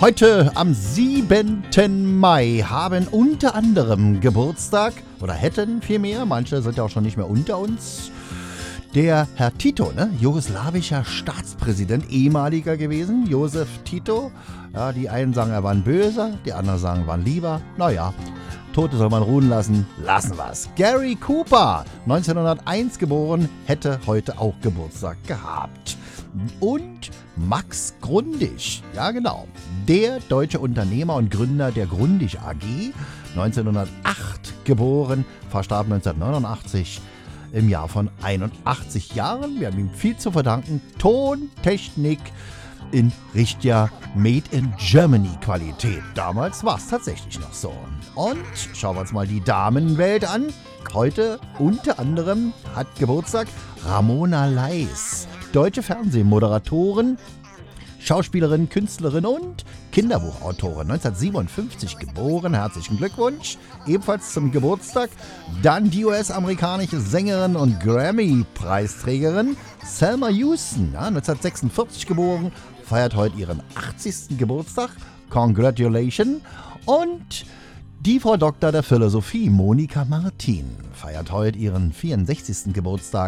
Heute am 7. Mai haben unter anderem Geburtstag, oder hätten vielmehr, manche sind ja auch schon nicht mehr unter uns, der Herr Tito, jugoslawischer Staatspräsident, ehemaliger gewesen, Josef Tito. Ja, die einen sagen, er war ein Böser, die anderen sagen, er war ein Lieber. Naja, Tote soll man ruhen lassen, lassen wir's. Gary Cooper, 1901 geboren, hätte heute auch Geburtstag gehabt. Und Max Grundig, ja genau, der deutsche Unternehmer und Gründer der Grundig AG, 1908 geboren, verstarb 1989 im Jahr von 81 Jahren. Wir haben ihm viel zu verdanken. Tontechnik in richtiger Made in Germany Qualität. Damals war es tatsächlich noch so. Und schauen wir uns mal die Damenwelt an. Heute unter anderem hat Geburtstag Ramona Leis, deutsche Fernsehmoderatorin, Schauspielerin, Künstlerin und Kinderbuchautorin. 1957 geboren, herzlichen Glückwunsch. Ebenfalls zum Geburtstag dann die US-amerikanische Sängerin und Grammy-Preisträgerin Selma Houston, 1946 geboren, feiert heute ihren 80. Geburtstag. Congratulations. Und die Frau Doktor der Philosophie, Monika Martin, feiert heute ihren 64. Geburtstag,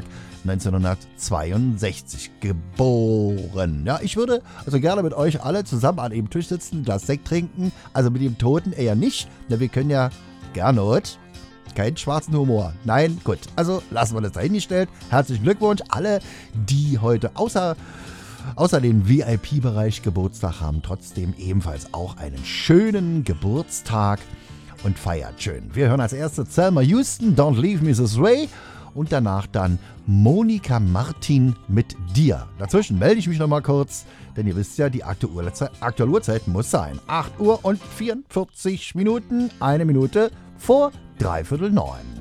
1962 geboren. Ja, ich würde also gerne mit euch alle zusammen an einem Tisch sitzen, ein Glas Sekt trinken, also mit dem Toten eher nicht, denn wir können ja Gernot keinen schwarzen Humor. Nein, gut, also lassen wir das dahingestellt. Herzlichen Glückwunsch, alle, die heute außer den VIP-Bereich Geburtstag haben, trotzdem ebenfalls auch einen schönen Geburtstag und feiert schön. Wir hören als erstes Selma Houston, Don't Leave Me This Way, und danach dann Monika Martin mit Dir. Dazwischen melde ich mich nochmal kurz, denn ihr wisst ja, die aktuelle Uhrzeit muss sein. 8 Uhr und 44 Minuten, 1 Minute vor 8:45.